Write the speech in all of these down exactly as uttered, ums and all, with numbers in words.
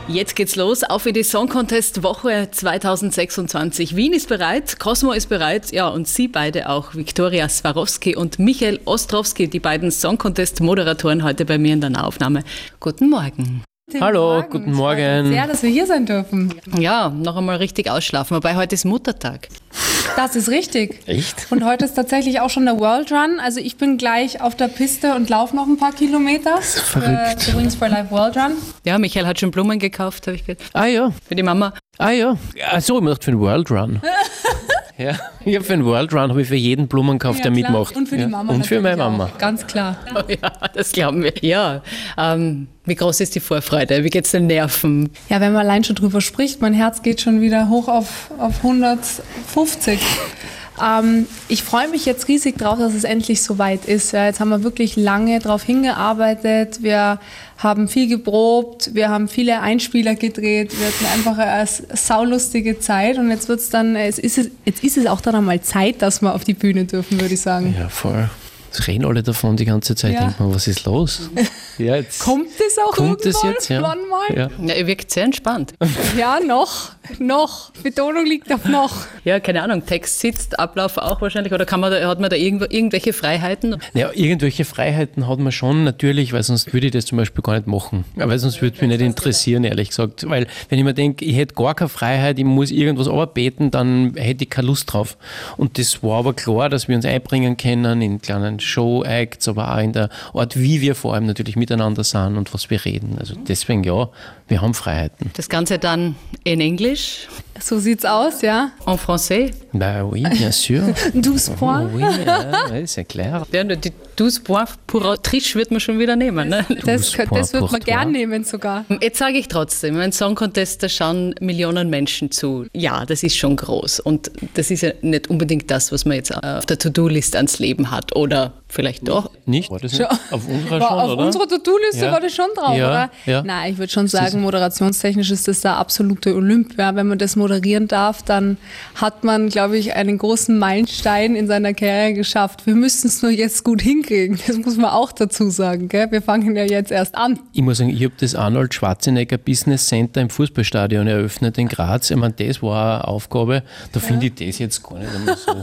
Jetzt geht's los, auf in die Song Contest Woche zwanzig sechsundzwanzig. Wien ist bereit, Cosmo ist bereit, ja, und Sie beide auch, Viktoria Swarovski und Michael Ostrowski, die beiden Song Contest Moderatoren heute bei mir in der Nahaufnahme. Guten Morgen. Guten Hallo, Morgen. guten Morgen. Sehr, dass wir hier sein dürfen. Ja, noch einmal richtig ausschlafen, wobei heute ist Muttertag. Das ist richtig. Echt? Und heute ist tatsächlich auch schon der World Run. Also ich bin gleich auf der Piste und laufe noch ein paar Kilometer. Das ist verrückt. Für Wings for Life World Run. Ja, Michael hat schon Blumen gekauft, habe ich gehört. Ah ja, Für die Mama. ah ja. Ach so, ich mache für den World Run. Ja, ich habe für den World Run habe ich für jeden Blumen gekauft, der klar. mitmacht. Und für die ja. Mama Und für meine natürlich Mama. auch. Ganz klar. Oh ja, das glauben wir. Ja, ähm, wie groß ist die Vorfreude? Wie geht's den Nerven? Ja, wenn man allein schon drüber spricht, mein Herz geht schon wieder hoch auf, auf hundertfünfzig. Ähm, ich freue mich jetzt riesig drauf, dass es endlich soweit ist. Ja, jetzt haben wir wirklich lange drauf hingearbeitet. Wir haben viel geprobt, wir haben viele Einspieler gedreht. Wir hatten einfach eine saulustige Zeit und jetzt wird's dann, es ist es, jetzt ist es auch dann einmal Zeit, dass wir auf die Bühne dürfen, würde ich sagen. Ja, voll. Es reden alle davon die ganze Zeit. Ja. Denkt man, was ist los? Ja, jetzt Kommt es auch kommt es irgendwann? jetzt, ja. Wann mal? Ja. Ja, ihr wirkt sehr entspannt. Ja, noch, noch. Betonung liegt auf noch. Ja, keine Ahnung, Text sitzt, Ablauf auch wahrscheinlich, oder kann man da, hat man da irgendwo, irgendwelche Freiheiten? Ja, irgendwelche Freiheiten hat man schon natürlich, weil sonst würde ich das zum Beispiel gar nicht machen. Weil sonst würde es mich nicht interessieren, ehrlich gesagt. Weil wenn ich mir denke, ich hätte gar keine Freiheit, ich muss irgendwas arbeiten, dann hätte ich keine Lust drauf. Und das war aber klar, dass wir uns einbringen können in kleinen Show-Acts, aber auch in der Art, wie wir vor allem natürlich miteinander sind und was wir reden. Also deswegen ja, wir haben Freiheiten. Das Ganze dann in Englisch, So sieht's aus, ja. en français. Ben oui, bien sûr. douze points. Oui, ja, c'est clair. Ja, die douze points pour Triche wird man schon wieder nehmen. Ne? Das, douze das wird points man pour gern toi. nehmen sogar. Jetzt sage ich trotzdem, ein Song Contest, da schauen Millionen Menschen zu. Ja, das ist schon groß. Und das ist ja nicht unbedingt das, was man jetzt auf der To-Do-List ans Leben hat. Oder vielleicht doch. Nicht? War das nicht? Auf unserer War schon, auf oder? unserer To-Do-Liste Ja. war das schon drauf, Ja, oder? ja. Nein, ich würde schon sagen, moderationstechnisch ist das der absolute Olymp. Ja, wenn man das moderieren darf, dann hat man, glaube ich, einen großen Meilenstein in seiner Karriere geschafft. Wir müssen es nur jetzt gut hinkriegen. Das muss man auch dazu sagen. Gell? Wir fangen ja jetzt erst an. Ich muss sagen, ich habe das Arnold Schwarzenegger Business Center im Fußballstadion eröffnet in Graz. Ich meine, das war eine Aufgabe. Da finde ich das jetzt gar nicht einmal so.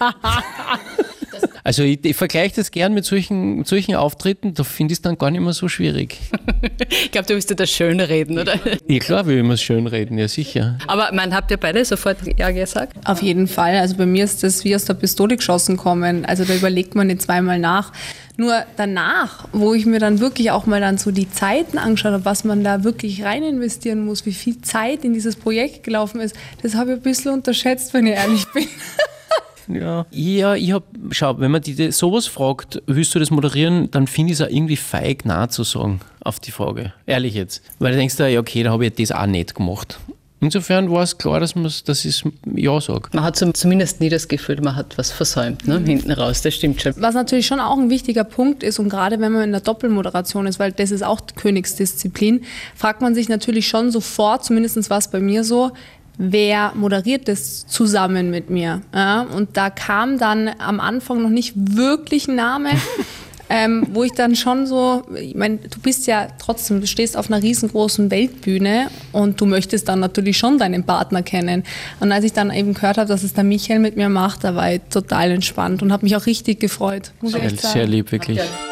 Also ich, ich vergleiche das gern mit solchen, mit solchen Auftritten, da finde ich es dann gar nicht mehr so schwierig. Ich glaube, du willst dir das schön reden, oder? Ja klar will ich immer schön reden, ja sicher. Aber man, habt ihr beide sofort Ja gesagt? Auf jeden Fall. Also bei mir ist das wie aus der Pistole geschossen kommen. Also da überlegt man nicht zweimal nach. Nur danach, wo ich mir dann wirklich auch mal dann so die Zeiten angeschaut habe, was man da wirklich rein investieren muss, wie viel Zeit in dieses Projekt gelaufen ist, das habe ich ein bisschen unterschätzt, wenn ich ehrlich bin. Ja, ja ich habe, schau, wenn man die sowas fragt, willst du das moderieren, dann finde ich es auch irgendwie feig, Nein zu sagen auf die Frage. Ehrlich jetzt. Weil du denkst, ja okay, da habe ich das auch nicht gemacht. Insofern war es klar, dass, dass ich Ja sage. Man hat zum- zumindest nie das Gefühl, man hat was versäumt, ne? Hinten raus, das stimmt schon. Was natürlich schon auch ein wichtiger Punkt ist und gerade wenn man in der Doppelmoderation ist, weil das ist auch Königsdisziplin, fragt man sich natürlich schon sofort, zumindest war es bei mir so, wer moderiert das zusammen mit mir? Ja, und da kam dann am Anfang noch nicht wirklich ein Name, ähm, wo ich dann schon so, ich meine, du bist ja trotzdem, du stehst auf einer riesengroßen Weltbühne und du möchtest dann natürlich schon deinen Partner kennen. Und als ich dann eben gehört habe, dass es der Michael mit mir macht, da war ich total entspannt und habe mich auch richtig gefreut, muss ich Sehr, echt sagen. sehr lieb, wirklich. Ja.